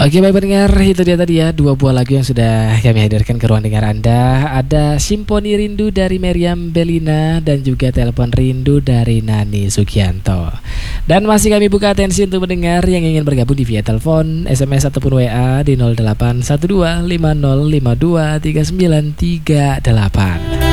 Oke baik pendengar, itu dia tadi ya dua buah lagu yang sudah kami hadirkan ke ruang dengar Anda. Ada Simponi Rindu dari Meriam Belina dan juga Telepon Rindu dari Nani Sugianto. Dan masih kami buka atensi untuk pendengar yang ingin bergabung di via telepon, SMS ataupun WA di 081250523938.